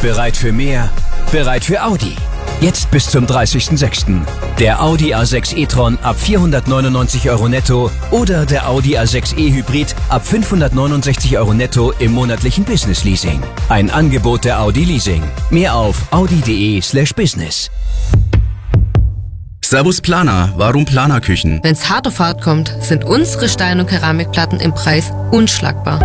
Bereit für mehr? Bereit für Audi? Jetzt bis zum 30.06. Der Audi A6 e-tron ab 499 € netto oder der Audi A6 e-Hybrid ab 569 € netto im monatlichen Business Leasing. Ein Angebot der Audi Leasing. Mehr auf audi.de/business. Servus Planer, warum Planerküchen? Wenn's hart auf hart kommt, sind unsere Stein- und Keramikplatten im Preis unschlagbar.